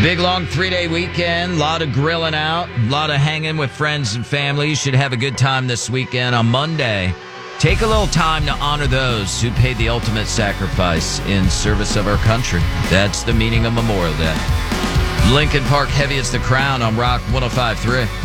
Big, long 3-day weekend. A lot of grilling out. A lot of hanging with friends and family. You should have a good time this weekend. On Monday, take a little time to honor those who paid the ultimate sacrifice in service of our country. That's the meaning of Memorial Day. Lincoln Park Heavy is the Crown on Rock 105.3.